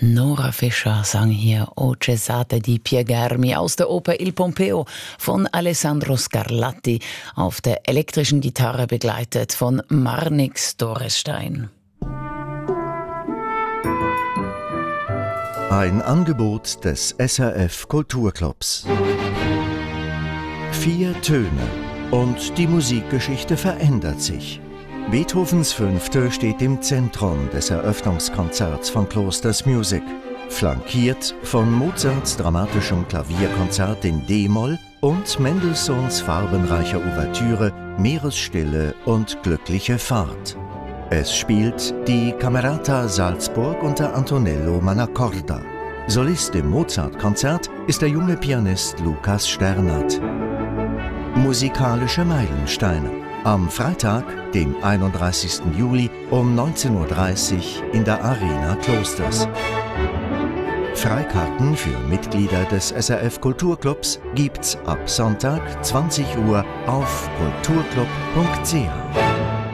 Nora Fischer sang hier O cessate di piegarmi aus der Oper Il Pompeo von Alessandro Scarlatti auf der elektrischen Gitarre begleitet von Marnix Dorestein. Ein Angebot des SRF Kulturclubs. 4 Töne und die Musikgeschichte verändert sich. Beethovens Fünfte steht im Zentrum des Eröffnungskonzerts von Klosters Music, flankiert von Mozarts dramatischem Klavierkonzert in D-Moll und Mendelssohns farbenreicher Ouvertüre Meeresstille und glückliche Fahrt. Es spielt die Camerata Salzburg unter Antonello Mannacorda. Solist im Mozart-Konzert ist der junge Pianist Lukas Sternert. Musikalische Meilensteine. Am Freitag, dem 31. Juli um 19:30 Uhr in der Arena Klosters. Freikarten für Mitglieder des SRF Kulturclubs gibt's ab Sonntag 20 Uhr auf kulturclub.ch.